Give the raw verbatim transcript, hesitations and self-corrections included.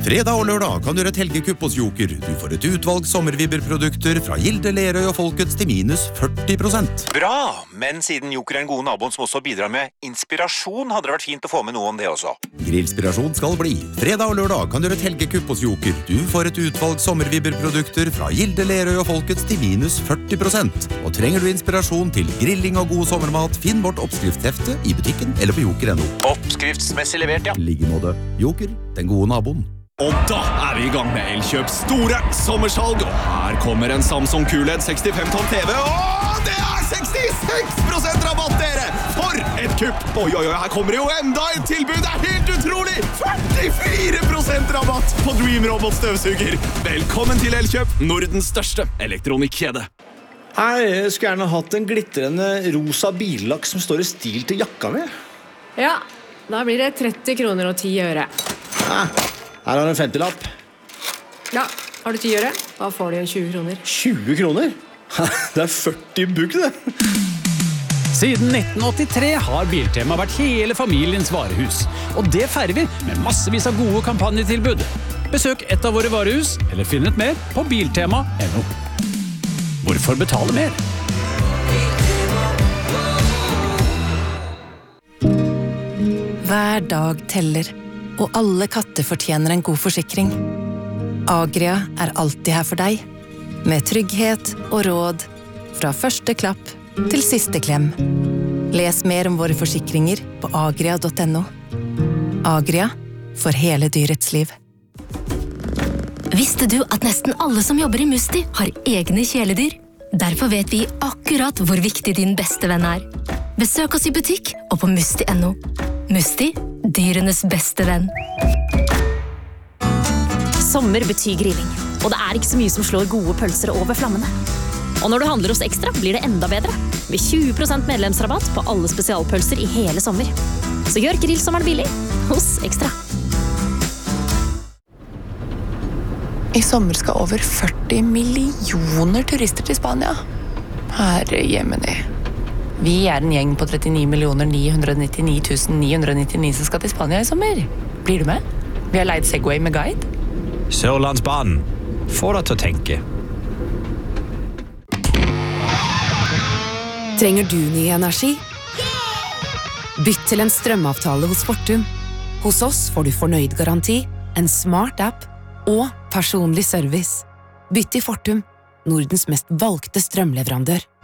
Fredag og lørdag kan du gjøre et helgekupp hos Joker. Du får et utvalg sommervibberprodukter fra Gilde, Lerøy og Folkets til minus førti prosent. Bra, men siden Joker er en god naboen som også bidrar med inspirasjon, hadde det vært fint å få med noe om det også. Grillspirasjon skal bli. Fredag og lørdag kan du gjøre et helgekupp hos Joker. Du får et utvalg sommervibberprodukter fra Gilde, Lerøy og Folkets til minus førti prosent. Og trenger du inspirasjon til grilling og god sommermat, finn vårt oppskriftshefte i butikken eller på joker punktum no. Oppskriftsmessig levert, ja. Liggemåte. Joker, den gode naboen. Og da er vi i gang med Elkjøps store sommersalg, og her kommer en Samsung Q L E D sekstifem tom T V, og det er sekstiseks prosent rabatt, dere! For et kupp! Oi, oi, oi, her kommer det jo enda et tilbud, det er helt utrolig! førtifire prosent rabatt på Dream Robot støvsuger! Velkommen til Elkjøp, Nordens største elektronikkjede. Hei, jeg skulle gjerne hatt en glittrende rosa billakk som står i stil til jakka mi. Ja, da blir det tretti kroner og ti øre. Hæ? Her har du en femtilapp. Ja, har du ti øre? Da får du tjue kroner. tjue kroner? Det er førti bugg, det. Siden nitten åttitre har Biltema vært hele familiens varehus. Og det feirer vi med massevis av gode kampanjetilbud. Besøk et av våre varehus, eller finn ut mer på biltema punktum no. Hvorfor betale mer? Hver dag teller, og alle katter fortjener en god forsikring. Agria er alltid her for deg, med trygghet og råd, fra første klapp til siste klem. Les mer om våre forsikringer på agria punktum no. Agria, for hele dyrets liv. Visste du at nesten alle som jobber i Musti har egne kjæledyr? Derfor vet vi akkurat hvor viktig din beste venn er. Besøk oss i butikk og på musti punktum no. Musti, dyrenes beste venn. Sommer betyr grilling, og det er ikke så mye som slår gode pølser over flammene. Og når du handler hos Ekstra, blir det enda bedre, med tjue prosent medlemsrabatt på alle spesialpølser i hele sommer. Så gjør grillsommeren billig hos Ekstra. I sommer skal over førti millioner turister til Spania. Herre jemini. Vi er en gjeng på trettini millioner ni hundre nittini tusen ni hundre nittini som skal til Spania i sommer. Blir du med? Vi har leid Segway med guide. Sørlandsbanen. Få deg til å tenke. Trenger du ny energi? Bytt til en strømavtale hos Fortum. Hos oss får du fornøyd garanti, en smart app og personlig service. Bytt til Fortum, Nordens mest valgte strømleverandør.